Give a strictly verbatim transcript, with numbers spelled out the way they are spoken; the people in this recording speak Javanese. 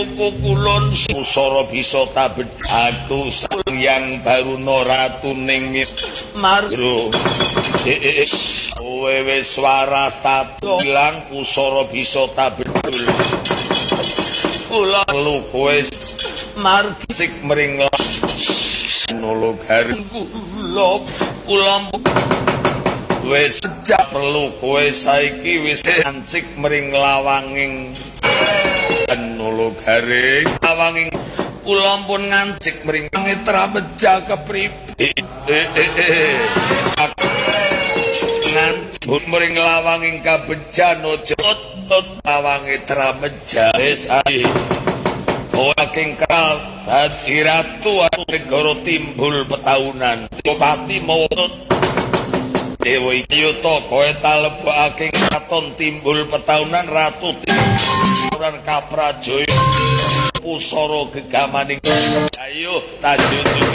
Kulon susara bisa tabed aku yang baru ratu ning margo kowe wis waras tato ilang pusara bisa tabedul kula lu kowe margisik mring nolo garing kula kula wis sejak perlu kowe saiki wis ancik mring lawanging nolo garing lawanging kula pun ngancik mring mitra meja kepribe ngancik mring lawanging kabejan aja lawange trameja wis ae saking kal dadi ratu negara timbul petaunan Pati mawut dewa yuta kowe talebokake katon timbul petaunan ratu timuran kaprajoyo pusara gegamaning ayo tajujung